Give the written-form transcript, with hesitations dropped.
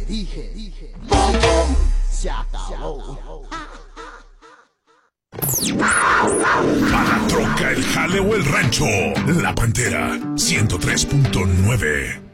Se acabó. Para la troca, el jale o el rancho, La Pantera 103.9.